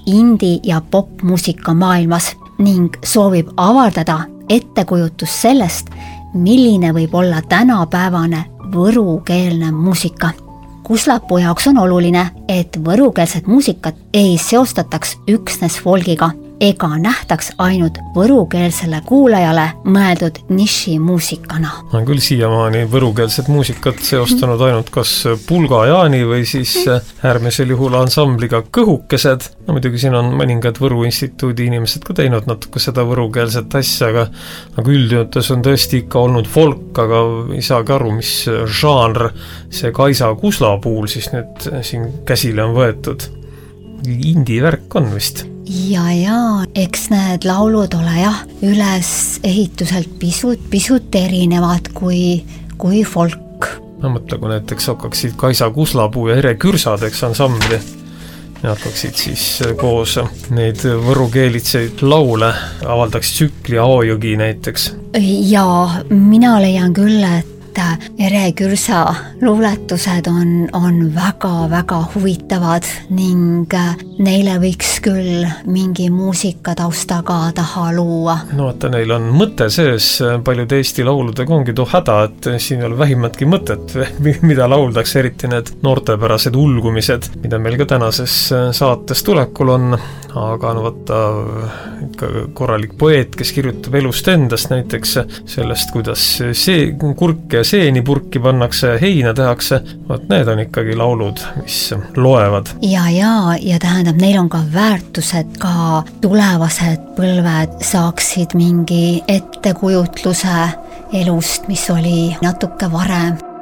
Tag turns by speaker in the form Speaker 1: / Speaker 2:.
Speaker 1: indie- ja popmuusika maailmas ning soovib avardada ettekujutus sellest, milline võib olla tänapäevane võrukeelne muusika. Kuslapuu jaoks on oluline, et võrukeelset muusikat ei seostataks üksnes folgiga ega nähtaks ainult võrukeelsele kuulajale mõeldud nišimuusikana.
Speaker 2: On küll siiamaani võrukeelset muusikat seostanud ainult kas Pulga Jaani või siis äärmisel juhul ansambliga Kõhukesed. No muidugi siin on mõningad Võru instituudi inimesed ka teinud natuke seda võrukeelset asja, aga üldjoontes on tõesti ikka olnud folk, aga ei saagi aru, mis žanr see Kaisa Kuslapuul siis nüüd siin käsile on võetud. Indie värk on vist.
Speaker 1: Ja, eks need laulud ole ülesehituselt pisut erinevad kui folk.
Speaker 2: Ma mõtlen, kui näiteks hakkaksid Kaisa Kuslapuu ja Ere Kürsad, ansambli, ja hakkaksid siis koos neid võrukeelitseid laule, avaldaks tsükli Aojõgi näiteks.
Speaker 1: Ja mina leian küll, et Ere Kürsa luuletused on väga-väga huvitavad ning neile võiks küll mingi muusikataustaga taha luua.
Speaker 2: No vaata, neil on mõte sees, paljud Eesti lauludega ongi too häda, et siin ei ole vähimatki mõtet, mida lauldaks, eriti need noortepärased ulgumised, mida meil ka tänases saates tulekul on, aga no vaata, ikka korralik poeet, kes kirjutab elust endast näiteks sellest, kuidas see kurk ja seeni purki pannakse, heina tehakse, vaat need on ikkagi laulud, mis loevad.
Speaker 1: Ja tähendab, neil on ka väärtused, ka tulevased põlved saaksid mingi ettekujutluse elust, mis oli natuke varem.